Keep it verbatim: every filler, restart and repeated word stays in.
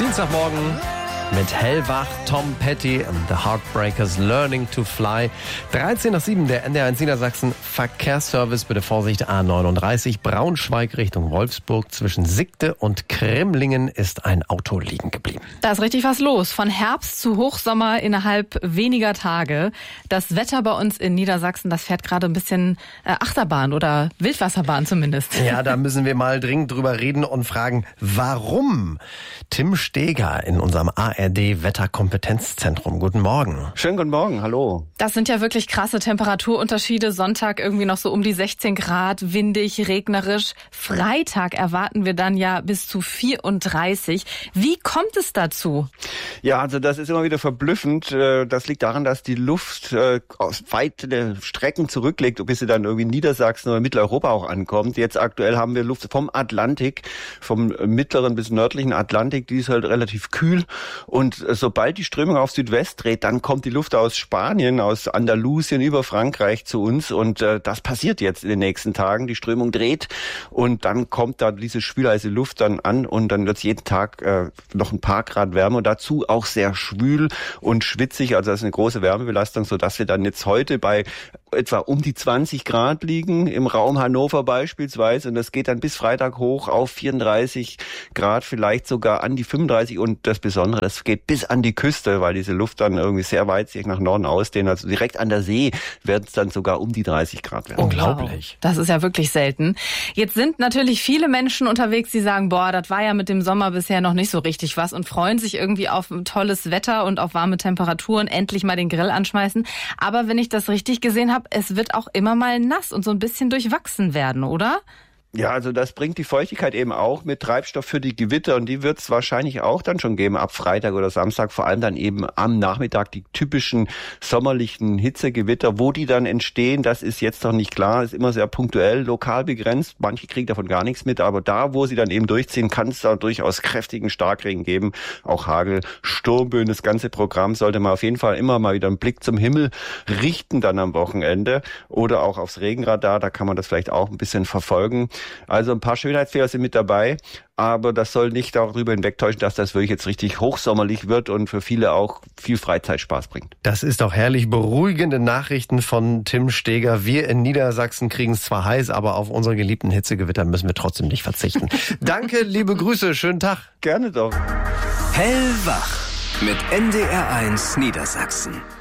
Dienstagmorgen mit Hellwach, Tom Petty und The Heartbreakers Learning to Fly. dreizehn nach sieben, der N D R eins Niedersachsen Verkehrsservice. Bitte Vorsicht, A neununddreißig, Braunschweig Richtung Wolfsburg. Zwischen Sickte und Kremlingen ist ein Auto liegen geblieben. Da ist richtig was los. Von Herbst zu Hochsommer innerhalb weniger Tage. Das Wetter bei uns in Niedersachsen, das fährt gerade ein bisschen äh, Achterbahn oder Wildwasserbahn zumindest. Ja, da müssen wir mal dringend drüber reden und fragen, warum? Tim Steger in unserem A R D-Wetterkompetenzzentrum. Guten Morgen. Schönen guten Morgen, hallo. Das sind ja wirklich krasse Temperaturunterschiede. Sonntag irgendwie noch so um die sechzehn Grad, windig, regnerisch. Freitag erwarten wir dann ja bis zu vierunddreißig. Wie kommt es dazu? Ja, also das ist immer wieder verblüffend. Das liegt daran, dass die Luft aus weite Strecken zurücklegt, bis sie dann irgendwie in Niedersachsen oder Mitteleuropa auch ankommt. Jetzt aktuell haben wir Luft vom Atlantik, vom mittleren bis nördlichen Atlantik. Die ist halt relativ kühl. Und sobald die Strömung auf Südwest dreht, dann kommt die Luft aus Spanien, aus Andalusien über Frankreich zu uns. Und äh, das passiert jetzt in den nächsten Tagen. Die Strömung dreht und dann kommt da diese schwülheiße Luft dann an und dann wird es jeden Tag äh, noch ein paar Grad wärmer. Und dazu auch sehr schwül und schwitzig. Also das ist eine große Wärmebelastung, sodass wir dann jetzt heute bei etwa um die zwanzig Grad liegen, im Raum Hannover beispielsweise. Und das geht dann bis Freitag hoch auf vierunddreißig Grad, vielleicht sogar an die fünfunddreißig. Und das Besondere, das geht bis an die Küste, weil diese Luft dann irgendwie sehr weit sich nach Norden ausdehnt. Also direkt an der See werden es dann sogar um die dreißig Grad werden. Unglaublich. Wow. Das ist ja wirklich selten. Jetzt sind natürlich viele Menschen unterwegs, die sagen, boah, das war ja mit dem Sommer bisher noch nicht so richtig was und freuen sich irgendwie auf ein tolles Wetter und auf warme Temperaturen, endlich mal den Grill anschmeißen. Aber wenn ich das richtig gesehen habe, es wird auch immer mal nass und so ein bisschen durchwachsen werden, oder? Ja, also das bringt die Feuchtigkeit eben auch mit Treibstoff für die Gewitter und die wird es wahrscheinlich auch dann schon geben ab Freitag oder Samstag, vor allem dann eben am Nachmittag die typischen sommerlichen Hitzegewitter. Wo die dann entstehen, das ist jetzt noch nicht klar, ist immer sehr punktuell, lokal begrenzt, manche kriegen davon gar nichts mit, aber da, wo sie dann eben durchziehen, kann es da durchaus kräftigen Starkregen geben, auch Hagel, Sturmböen, das ganze Programm sollte man auf jeden Fall immer mal wieder einen Blick zum Himmel richten dann am Wochenende oder auch aufs Regenradar, da kann man das vielleicht auch ein bisschen verfolgen. Also ein paar Schönheitsfehler sind mit dabei, aber das soll nicht darüber hinwegtäuschen, dass das wirklich jetzt richtig hochsommerlich wird und für viele auch viel Freizeitspaß bringt. Das ist doch herrlich beruhigende Nachrichten von Tim Steger. Wir in Niedersachsen kriegen es zwar heiß, aber auf unsere geliebten Hitzegewitter müssen wir trotzdem nicht verzichten. Danke, liebe Grüße, schönen Tag. Gerne doch. Hellwach mit N D R eins Niedersachsen.